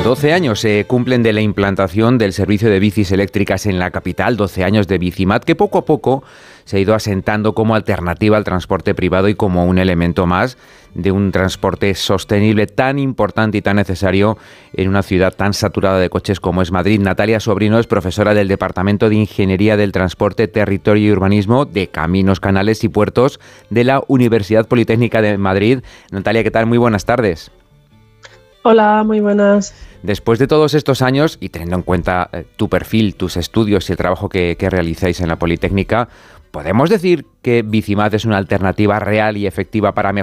12 años se cumplen de la implantación del servicio de bicis eléctricas en la capital, 12 años de Bicimat, que poco a poco se ha ido asentando como alternativa al transporte privado y como un elemento más de un transporte sostenible tan importante y tan necesario en una ciudad tan saturada de coches como es Madrid. Natalia Sobrino es profesora del Departamento de Ingeniería del Transporte, Territorio y Urbanismo de Caminos, Canales y Puertos de la Universidad Politécnica de Madrid. Natalia, ¿qué tal? Muy buenas tardes. Hola, muy buenas. Después de todos estos años, y teniendo en cuenta tu perfil, tus estudios y el trabajo que realizáis en la Politécnica, ¿podemos decir que Bicimat es una alternativa real y efectiva para mejorar